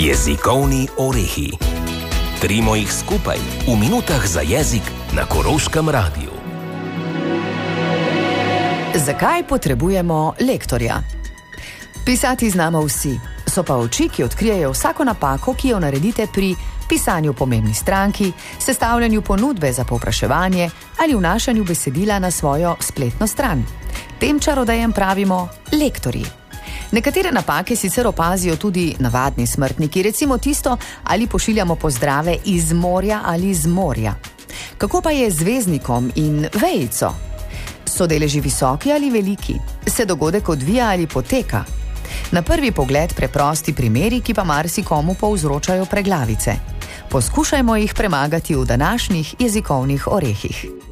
Jezikovni orehi. Trimo jih skupaj v minutah za jezik na Koroškem radiju. Zakaj potrebujemo lektorja? Pisati znamo vsi, so pa oči, ki odkrijejo vsako napako, ki jo naredite pri pisanju pomembni stranki, sestavljanju ponudbe za povpraševanje ali vnašanju besedila na svojo spletno stran. Tem čarodejem pravimo lektorji. Nekatere napake sicer opazijo tudi navadni smrtniki, recimo tisto, ali pošiljamo pozdrave iz morja ali z morja. Kako pa je z veznikom in vejico? So deleži visoki ali veliki? Se dogodek odvija ali poteka? Na prvi pogled preprosti primeri, ki pa marsikomu povzročajo preglavice. Poskušajmo jih premagati v današnjih jezikovnih orehih.